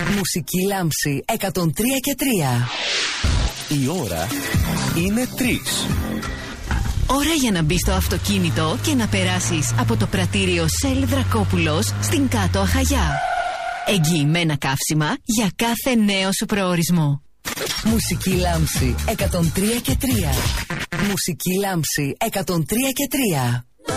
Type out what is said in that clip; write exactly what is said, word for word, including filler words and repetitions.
Μουσική Λάμψη εκατόν τρία και τρία. Η ώρα είναι τρεις. Ώρα για να μπεις στο αυτοκίνητο και να περάσεις από το πρατήριο Shell Δρακόπουλος στην Κάτω Αχαγιά. Εγγυημένα καύσιμα για κάθε νέο σου προορισμό. Μουσική Λάμψη εκατόν τρία και τρία. Μουσική Λάμψη εκατόν τρία και τρία.